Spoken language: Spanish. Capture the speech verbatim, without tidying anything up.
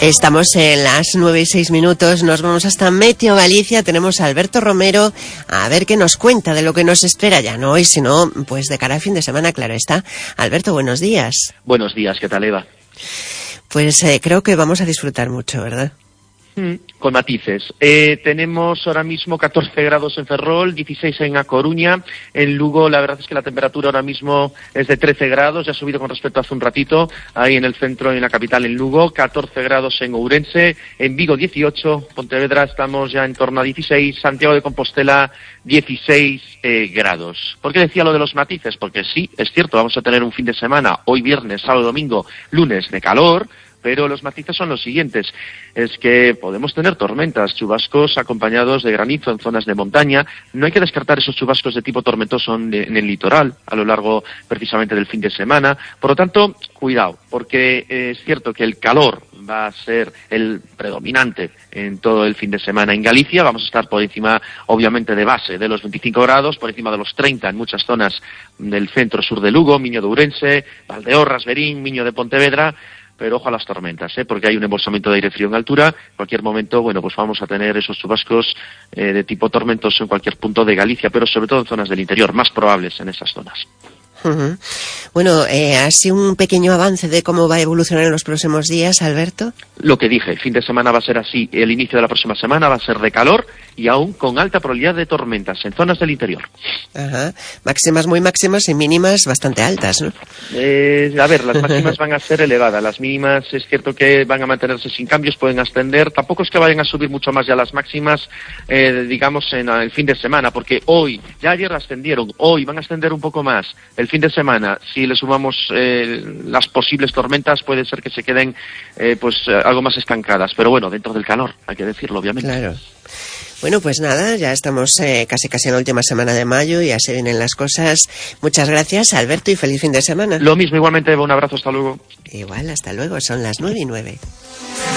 Estamos en las nueve y seis minutos, nos vamos hasta Meteo Galicia, tenemos a Alberto Romero a ver qué nos cuenta de lo que nos espera ya, no hoy, sino pues de cara al fin de semana, claro está. Alberto, buenos días. Buenos días, ¿qué tal, Eva? Pues eh, creo que vamos a disfrutar mucho, ¿verdad? Mm, con matices. Eh, tenemos ahora mismo catorce grados en Ferrol, dieciséis en A Coruña. En Lugo, la verdad es que la temperatura ahora mismo es de trece grados, ya ha subido con respecto a hace un ratito, ahí en el centro, en la capital, en Lugo. catorce grados en Ourense, en Vigo dieciocho, Pontevedra estamos ya en torno a dieciséis, Santiago de Compostela dieciséis eh, grados. ¿Por qué decía lo de los matices? Porque sí, es cierto, vamos a tener un fin de semana, hoy viernes, sábado, domingo, lunes de calor, pero los matices son los siguientes. Es que podemos tener tormentas, chubascos acompañados de granizo en zonas de montaña. No hay que descartar esos chubascos de tipo tormentoso en el litoral a lo largo precisamente del fin de semana. Por lo tanto, cuidado, porque es cierto que el calor va a ser el predominante en todo el fin de semana en Galicia. Vamos a estar por encima, obviamente, de base de los veinticinco grados, por encima de los treinta en muchas zonas del centro-sur de Lugo, Miño de Ourense, Valdeorras, Verín, Miño de Pontevedra. Pero ojo a las tormentas, ¿eh? Porque hay un embolsamiento de aire frío en altura. En cualquier momento, bueno, pues vamos a tener esos chubascos eh, de tipo tormentoso en cualquier punto de Galicia, pero sobre todo en zonas del interior, más probables en esas zonas. Uh-huh. Bueno, eh, ¿así un pequeño avance de cómo va a evolucionar en los próximos días, Alberto? Lo que dije, el fin de semana va a ser así, el inicio de la próxima semana va a ser de calor y aún con alta probabilidad de tormentas en zonas del interior. Ajá. Máximas muy máximas y mínimas bastante altas, ¿no? Eh, a ver, las máximas van a ser elevadas, las mínimas es cierto que van a mantenerse sin cambios, pueden ascender, tampoco es que vayan a subir mucho más ya las máximas, eh, digamos, en el fin de semana, porque hoy, ya ayer ascendieron, hoy van a ascender un poco más. El fin de semana, si le sumamos eh, las posibles tormentas, puede ser que se queden eh, pues eh, algo más estancadas, pero bueno, dentro del calor, hay que decirlo, obviamente. Claro. Bueno, pues nada, ya estamos eh, casi casi en la última semana de mayo, ya se vienen las cosas. Muchas gracias, Alberto, y feliz fin de semana. Lo mismo, igualmente, un abrazo, hasta luego. Igual, hasta luego, son las nueve y nueve.